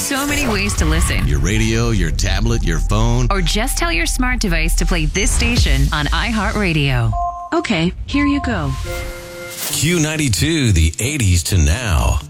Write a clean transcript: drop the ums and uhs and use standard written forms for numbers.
so many ways to listen. Your radio, your tablet, your phone. Or just tell your smart device to play this station on iHeartRadio. Okay, here you go. Q92, the 80s to now.